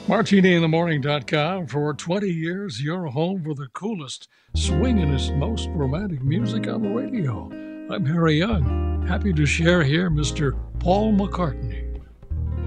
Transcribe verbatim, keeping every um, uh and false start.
Martini in the Morning dot com. For twenty years, your home for the coolest, swinginest, most romantic music on the radio. I'm Harry Young. Happy to share here Mister Paul McCartney.